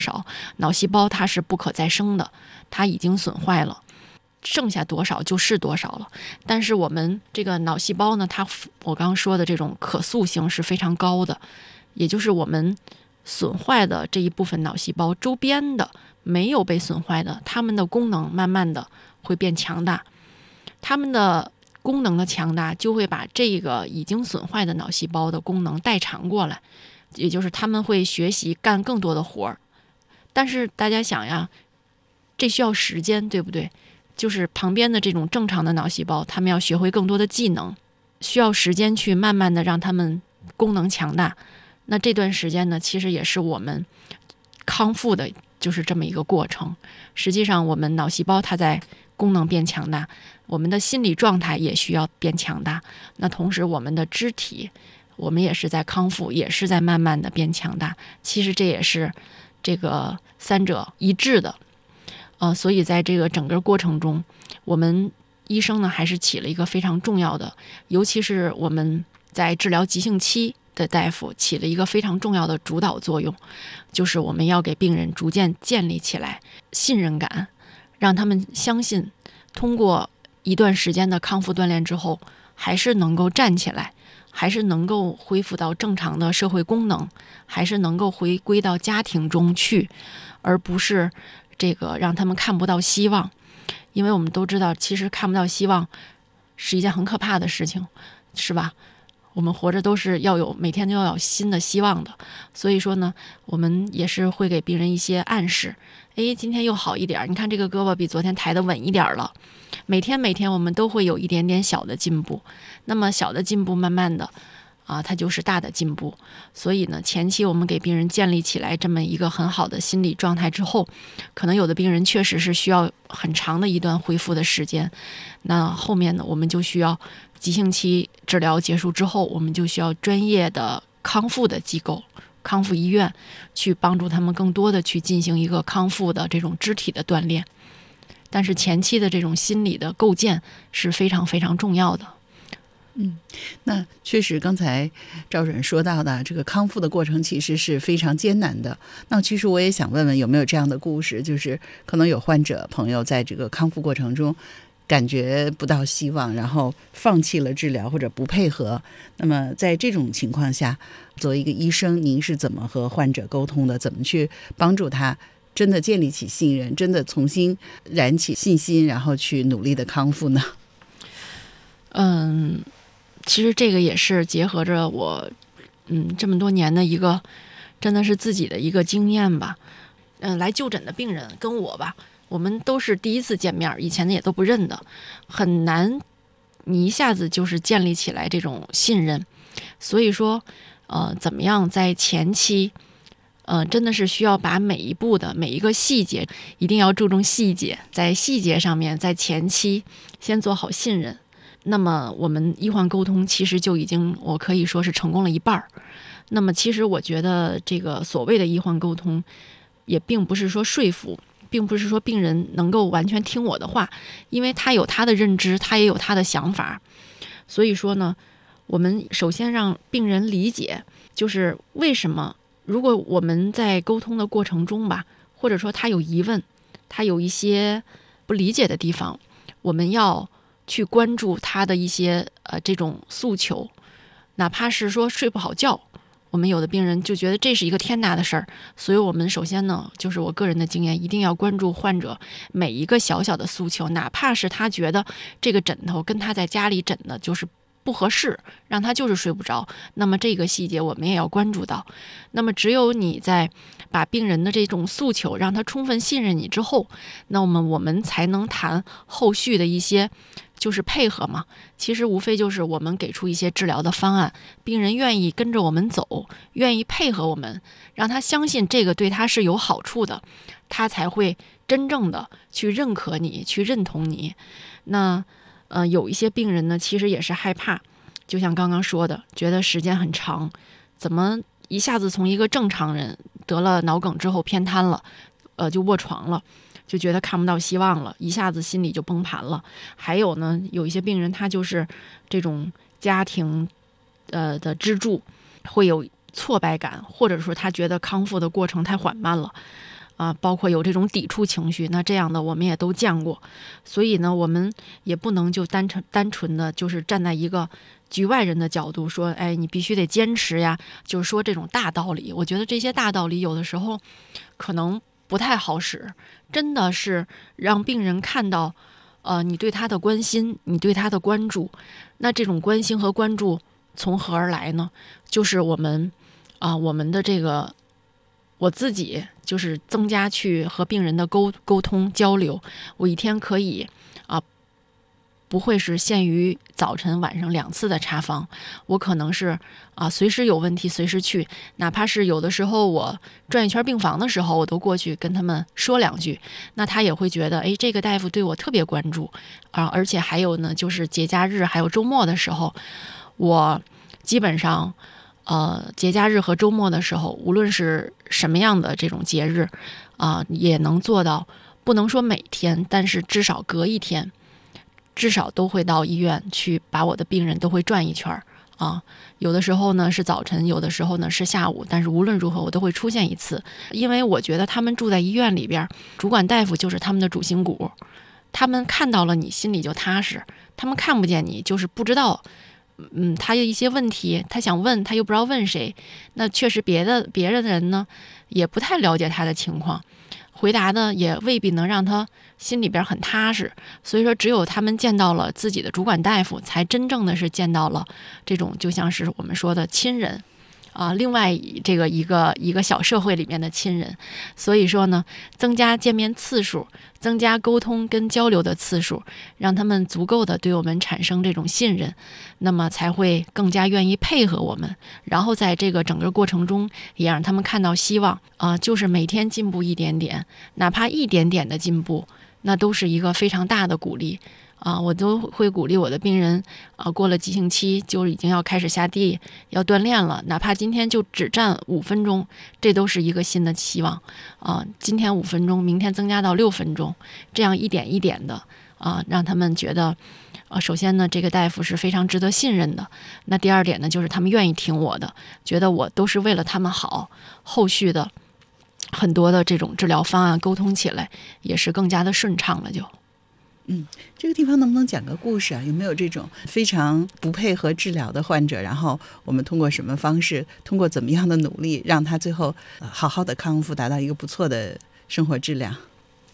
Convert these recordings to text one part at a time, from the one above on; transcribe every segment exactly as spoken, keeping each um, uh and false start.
少，脑细胞它是不可再生的，它已经损坏了，剩下多少就是多少了。但是我们这个脑细胞呢，它我刚刚说的这种可塑性是非常高的，也就是我们损坏的这一部分脑细胞周边的没有被损坏的，它们的功能慢慢的会变强大，它们的功能的强大就会把这个已经损坏的脑细胞的功能代偿过来，也就是他们会学习干更多的活儿。但是大家想呀，这需要时间，对不对？就是旁边的这种正常的脑细胞，他们要学会更多的技能，需要时间去慢慢的让他们功能强大。那这段时间呢，其实也是我们康复的就是这么一个过程。实际上我们脑细胞它在功能变强大，我们的心理状态也需要变强大，那同时我们的肢体我们也是在康复，也是在慢慢的变强大。其实这也是这个三者一致的，呃，所以在这个整个过程中，我们医生呢还是起了一个非常重要的，尤其是我们在治疗急性期的大夫起了一个非常重要的主导作用，就是我们要给病人逐渐建立起来信任感，让他们相信通过一段时间的康复锻炼之后，还是能够站起来，还是能够恢复到正常的社会功能，还是能够回归到家庭中去，而不是这个让他们看不到希望。因为我们都知道，其实看不到希望是一件很可怕的事情，是吧？我们活着都是要有每天都要有新的希望的，所以说呢，我们也是会给病人一些暗示。诶，今天又好一点，你看这个胳膊比昨天抬得稳一点了。每天每天我们都会有一点点小的进步，那么小的进步慢慢的啊，它就是大的进步。所以呢，前期我们给病人建立起来这么一个很好的心理状态之后，可能有的病人确实是需要很长的一段恢复的时间。那后面呢，我们就需要急性期治疗结束之后，我们就需要专业的康复的机构、康复医院去帮助他们更多的去进行一个康复的这种肢体的锻炼。但是前期的这种心理的构建是非常非常重要的。 嗯，那确实刚才赵主任说到的这个康复的过程其实是非常艰难的。那其实我也想问问，有没有这样的故事，就是可能有患者朋友在这个康复过程中感觉不到希望，然后放弃了治疗或者不配合，那么在这种情况下，作为一个医生，您是怎么和患者沟通的？怎么去帮助他真的建立起信任，真的重新燃起信心，然后去努力的康复呢？ 嗯，其实这个也是结合着我嗯这么多年的一个真的是自己的一个经验吧。嗯，来就诊的病人跟我吧，我们都是第一次见面，以前的也都不认得，很难你一下子就是建立起来这种信任。所以说呃，怎么样在前期呃，真的是需要把每一步的每一个细节一定要注重细节，在细节上面在前期先做好信任，那么我们医患沟通其实就已经我可以说是成功了一半。那么其实我觉得这个所谓的医患沟通也并不是说说服，并不是说病人能够完全听我的话，因为他有他的认知，他也有他的想法。所以说呢，我们首先让病人理解，就是为什么如果我们在沟通的过程中吧，或者说他有疑问，他有一些不理解的地方，我们要去关注他的一些呃这种诉求。哪怕是说睡不好觉，我们有的病人就觉得这是一个天大的事儿，所以我们首先呢，就是我个人的经验，一定要关注患者每一个小小的诉求，哪怕是他觉得这个枕头跟他在家里枕的就是不合适，让他就是睡不着，那么这个细节我们也要关注到。那么只有你在把病人的这种诉求让他充分信任你之后，那么我们才能谈后续的一些就是配合嘛。其实无非就是我们给出一些治疗的方案，病人愿意跟着我们走，愿意配合我们，让他相信这个对他是有好处的，他才会真正的去认可你，去认同你。那呃，有一些病人呢，其实也是害怕，就像刚刚说的，觉得时间很长，怎么一下子从一个正常人得了脑梗之后偏瘫了，呃，就卧床了，就觉得看不到希望了，一下子心里就崩盘了。还有呢，有一些病人他就是这种家庭呃的支柱会有挫败感，或者说他觉得康复的过程太缓慢了。 啊，包括有这种抵触情绪，那这样的我们也都见过。所以呢，我们也不能就单纯单纯的就是站在一个局外人的角度说，哎，你必须得坚持呀，就是说这种大道理。我觉得这些大道理有的时候可能不太好使，真的是让病人看到，呃，你对他的关心，你对他的关注。那这种关心和关注从何而来呢？就是我们啊、我们的这个我自己就是增加去和病人的沟沟通交流。我一天可以啊、不会是限于早晨晚上两次的查房，我可能是啊、随时有问题随时去，哪怕是有的时候我转一圈病房的时候，我都过去跟他们说两句，那他也会觉得，哎，这个大夫对我特别关注啊。而且还有呢，就是节假日还有周末的时候，我基本上呃节假日和周末的时候，无论是什么样的这种节日啊、也能做到，不能说每天，但是至少隔一天，至少都会到医院去把我的病人都会转一圈啊。有的时候呢是早晨，有的时候呢是下午，但是无论如何我都会出现一次，因为我觉得他们住在医院里边，主管大夫就是他们的主心骨，他们看到了你心里就踏实，他们看不见你就是不知道。嗯，他有一些问题，他想问，他又不知道问谁。那确实别的别人的人呢，也不太了解他的情况，回答呢也未必能让他心里边很踏实。所以说，只有他们见到了自己的主管大夫，才真正的是见到了这种就像是我们说的亲人啊，另外这个一个一个小社会里面的亲人。所以说呢，增加见面次数，增加沟通跟交流的次数，让他们足够的对我们产生这种信任，那么才会更加愿意配合我们。然后在这个整个过程中，也让他们看到希望啊、就是每天进步一点点，哪怕一点点的进步，那都是一个非常大的鼓励。啊，我都会鼓励我的病人啊，过了急性期就已经要开始下地要锻炼了，哪怕今天就只站五分钟，这都是一个新的希望啊。今天五分钟，明天增加到六分钟，这样一点一点的啊，让他们觉得啊，首先呢，这个大夫是非常值得信任的。那第二点呢，就是他们愿意听我的，觉得我都是为了他们好，后续的很多的这种治疗方案沟通起来也是更加的顺畅了就。 嗯，这个地方能不能讲个故事啊？有没有这种非常不配合治疗的患者，然后我们通过什么方式，通过怎么样的努力，让他最后好好的康复，达到一个不错的生活质量？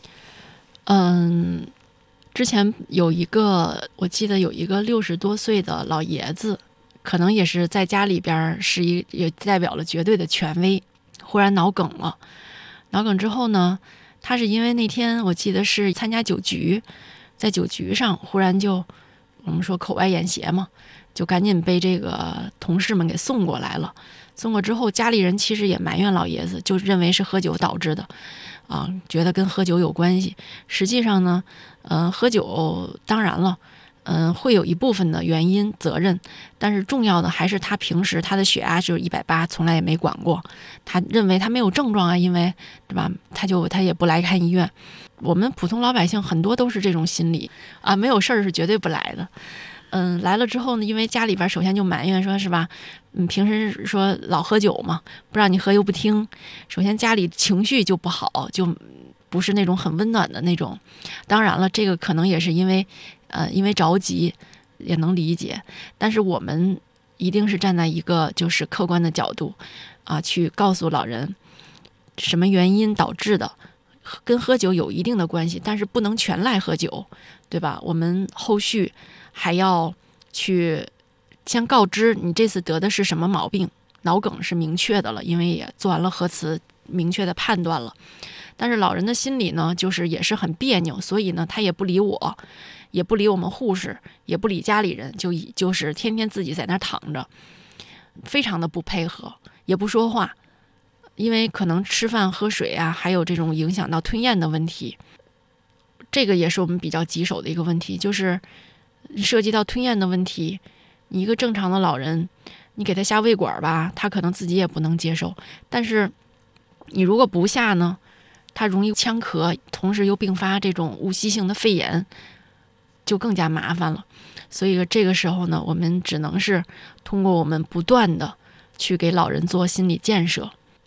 嗯，之前有一个，我记得有一个六十多岁的老爷子，可能也是在家里边是一也代表了绝对的权威，忽然脑梗了。脑梗之后呢，他是因为那天我记得是参加酒局。在酒局上忽然就我们说口歪眼斜嘛，就赶紧被这个同事们给送过来了。送过之后，家里人其实也埋怨老爷子，就认为是喝酒导致的啊，觉得跟喝酒有关系。实际上呢，嗯、呃，喝酒当然了，嗯、呃，会有一部分的原因责任，但是重要的还是他平时他的血压就是一百八，从来也没管过。他认为他没有症状啊，因为对吧，他就他也不来看医院。我们普通老百姓很多都是这种心理啊，没有事儿是绝对不来的。嗯，来了之后呢，因为家里边首先就埋怨说是吧，嗯，平时说老喝酒嘛，不让你喝又不听，首先家里情绪就不好，就不是那种很温暖的那种。当然了，这个可能也是因为呃因为着急，也能理解。但是我们一定是站在一个就是客观的角度啊，去告诉老人什么原因导致的。跟喝酒有一定的关系，但是不能全赖喝酒，对吧？我们后续还要去先告知你这次得的是什么毛病，脑梗是明确的了，因为也做完了核磁，明确的判断了。但是老人的心里呢，就是也是很别扭，所以呢，他也不理我，也不理我们护士，也不理家里人，就就是天天自己在那儿躺着，非常的不配合，也不说话。因为可能吃饭喝水啊，还有这种影响到吞咽的问题，这个也是我们比较棘手的一个问题，就是涉及到吞咽的问题。你一个正常的老人，你给他下胃管吧，他可能自己也不能接受，但是你如果不下呢，他容易呛咳，同时又并发这种无吸性的肺炎，就更加麻烦了。所以这个时候呢，我们只能是通过我们不断的去给老人做心理建设，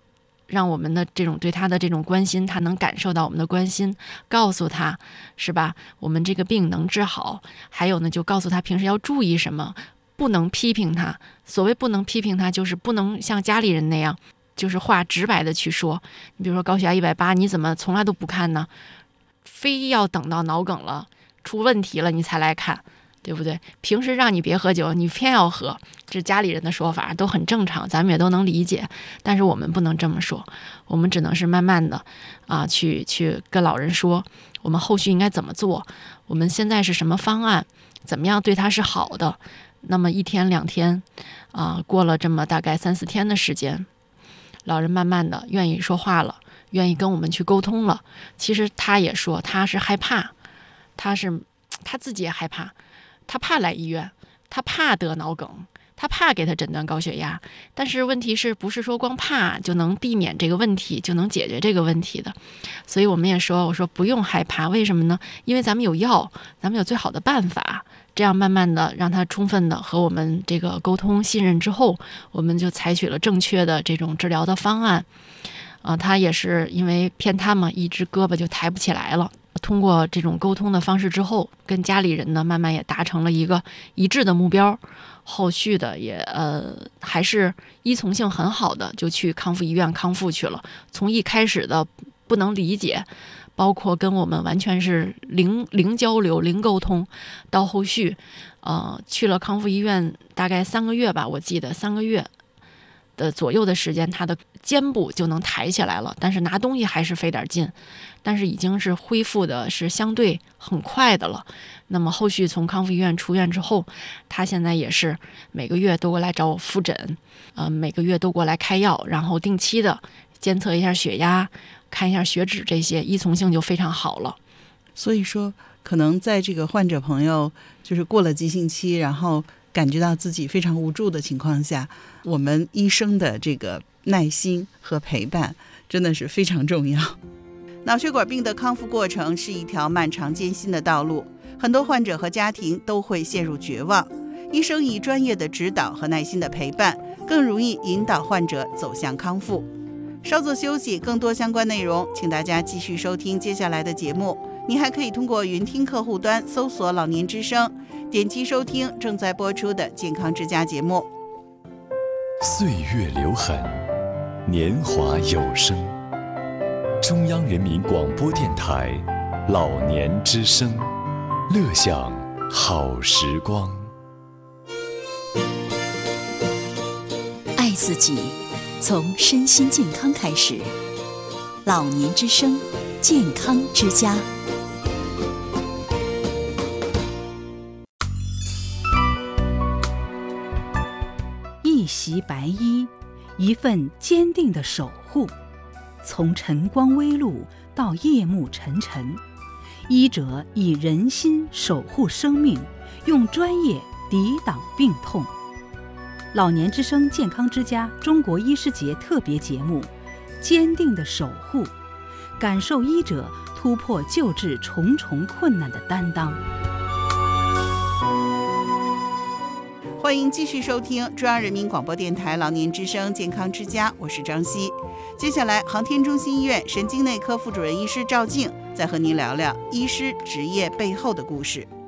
让我们的这种对他的这种关心，他能感受到我们的关心，告诉他是吧，我们这个病能治好，还有呢就告诉他平时要注意什么，不能批评他。所谓不能批评他，就是不能像家里人那样，就是话直白的去说。你比如说高血压一百八，你怎么从来都不看呢？非要等到脑梗了出问题了你才来看，对不对？平时让你别喝酒，你偏要喝，这是家里人的说法，都很正常，咱们也都能理解。但是我们不能这么说，我们只能是慢慢的啊，去去跟老人说，我们后续应该怎么做，我们现在是什么方案，怎么样对他是好的。那么一天两天啊，过了这么大概三四天的时间，老人慢慢的愿意说话了，愿意跟我们去沟通了。其实他也说他是害怕，他是他自己也害怕，他怕来医院，他怕得脑梗，他怕给他诊断高血压。但是问题是不是说光怕就能避免这个问题，就能解决这个问题的？所以我们也说，我说不用害怕，为什么呢？因为咱们有药，咱们有最好的办法。这样慢慢的让他充分的和我们这个沟通信任之后，我们就采取了正确的这种治疗的方案。啊、呃，他也是因为偏瘫嘛，一只胳膊就抬不起来了。通过这种沟通的方式之后，跟家里人呢慢慢也达成了一个一致的目标。后续的也呃还是依从性很好的，就去康复医院康复去了。从一开始的不能理解，包括跟我们完全是零零交流、零沟通，到后续，呃，去了康复医院大概三个月吧，我记得三个月的左右的时间，他的肩部就能抬起来了，但是拿东西还是费点劲，但是已经是恢复的是相对很快的了。那么后续从康复医院出院之后，他现在也是每个月都过来找我复诊，呃，每个月都过来开药，然后定期的监测一下血压，看一下血脂，这些依从性就非常好了。 所以说可能在这个患者朋友就是过了急性期，然后感觉到自己非常无助的情况下，我们医生的这个耐心和陪伴真的是非常重要。脑血管病的康复过程是一条漫长艰辛的道路，很多患者和家庭都会陷入绝望。医生以专业的指导和耐心的陪伴，更容易引导患者走向康复。稍作休息，更多相关内容请大家继续收听接下来的节目。您还可以通过云听客户端搜索老年之声，点击收听正在播出的健康之家节目。 岁月留痕，年华有声。中央人民广播电台老年之声，乐享好时光。 爱自己，从身心健康开始。老年之声，健康之家。 一袭白衣，一份坚定的守护。从晨光微露到夜幕沉沉，医者以人心守护生命，用专业抵挡病痛。老年之声健康之家中国医师节特别节目，坚定的守护，感受医者突破救治重重困难的担当。 欢迎继续收听中央人民广播电台老年之声健康之家，我是张希。接下来航天中心医院神经内科副主任医师赵静再和您聊聊医师职业背后的故事。